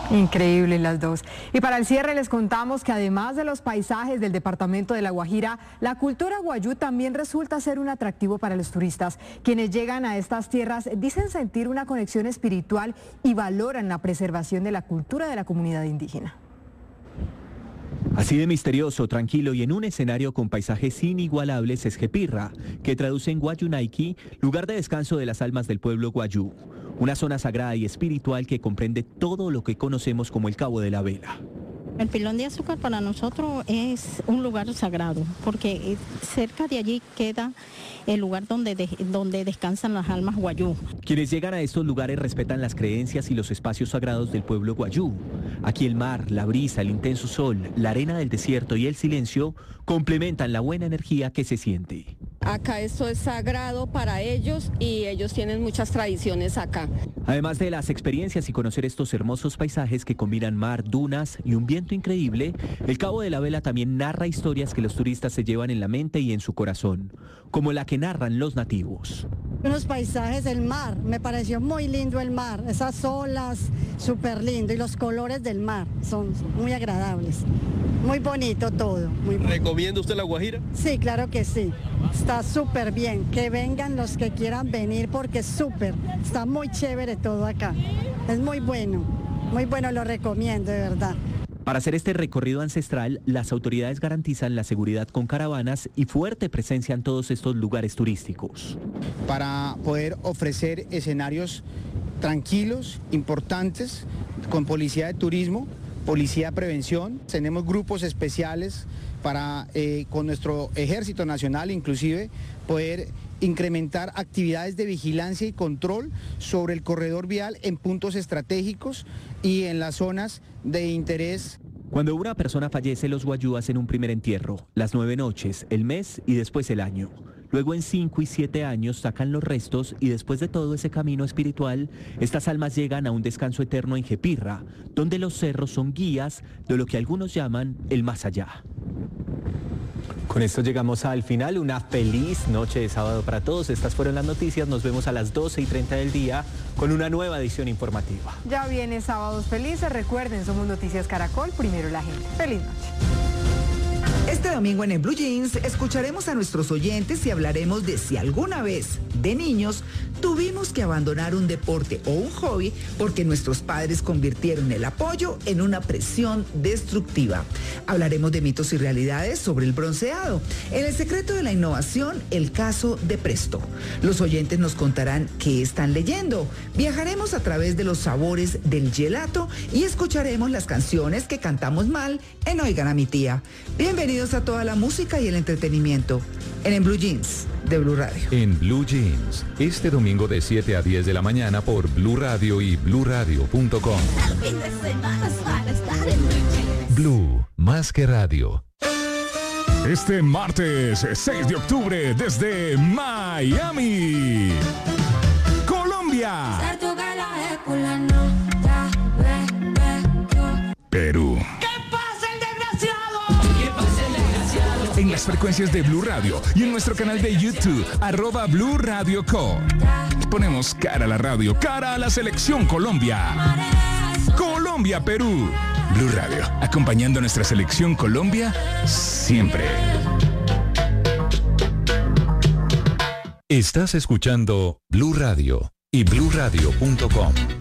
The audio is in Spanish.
Increíble las dos. Y para el cierre les contamos que además de los paisajes del departamento de La Guajira, la cultura guayú también resulta ser un atractivo para los turistas. Quienes llegan a estas tierras dicen sentir una conexión espiritual y valoran la preservación de la cultura de la comunidad indígena. Así de misterioso, tranquilo y en un escenario con paisajes inigualables es Jepirra, que traduce en Guayunaiki, lugar de descanso de las almas del pueblo guayú. Una zona sagrada y espiritual que comprende todo lo que conocemos como el Cabo de la Vela. El Pilón de Azúcar para nosotros es un lugar sagrado, porque cerca de allí queda el lugar donde descansan las almas guayú. Quienes llegan a estos lugares respetan las creencias y los espacios sagrados del pueblo guayú. Aquí el mar, la brisa, el intenso sol, la arena del desierto y el silencio complementan la buena energía que se siente. Acá esto es sagrado para ellos y ellos tienen muchas tradiciones acá. Además de las experiencias y conocer estos hermosos paisajes que combinan mar, dunas y un viento increíble, el Cabo de la Vela también narra historias que los turistas se llevan en la mente y en su corazón, como la que narran los nativos. Unos paisajes del mar, me pareció muy lindo el mar, esas olas, súper lindo, y los colores del mar son muy agradables. Muy bonito todo. Muy bonito. ¿Recomienda usted La Guajira? Sí, claro que sí. Está súper bien. Que vengan los que quieran venir porque es súper. Está muy chévere todo acá. Es muy bueno, lo recomiendo de verdad. Para hacer este recorrido ancestral, las autoridades garantizan la seguridad con caravanas y fuerte presencia en todos estos lugares turísticos. Para poder ofrecer escenarios tranquilos, importantes, con policía de turismo, policía de prevención, tenemos grupos especiales para, con nuestro Ejército Nacional inclusive, poder incrementar actividades de vigilancia y control sobre el corredor vial en puntos estratégicos y en las zonas de interés. Cuando una persona fallece, los guayú hacen un primer entierro, las 9 noches, el mes y después el año. Luego en 5 y 7 años sacan los restos y después de todo ese camino espiritual, estas almas llegan a un descanso eterno en Jepirra, donde los cerros son guías de lo que algunos llaman el más allá. Con esto llegamos al final. Una feliz noche de sábado para todos. Estas fueron las noticias. Nos vemos a las 12:30 del día con una nueva edición informativa. Ya viene Sábados Felices. Recuerden, somos Noticias Caracol, primero la gente. Feliz noche. Este domingo en Blue Jeans escucharemos a nuestros oyentes y hablaremos de si alguna vez, de niños, tuvimos que abandonar un deporte o un hobby porque nuestros padres convirtieron el apoyo en una presión destructiva. Hablaremos de mitos y realidades sobre el bronceado. En El secreto de la innovación, el caso de Presto. Los oyentes nos contarán qué están leyendo. Viajaremos a través de los sabores del gelato y escucharemos las canciones que cantamos mal en Oigan a mi tía. Bienvenidos a toda la música y el entretenimiento en Blue Jeans de Blue Radio. En Blue Jeans, este domingo de 7 a 10 de la mañana por Blue Radio y bluradio.com. Blue, más que radio. Este martes 6 de octubre desde Miami, Colombia, Perú. En las frecuencias de Blue Radio y en nuestro canal de YouTube, @Blue Radio Co. Ponemos cara a la radio, cara a la selección Colombia. Colombia, Perú. Blue Radio, acompañando a nuestra selección Colombia siempre. Estás escuchando Blue Radio y bluradio.com.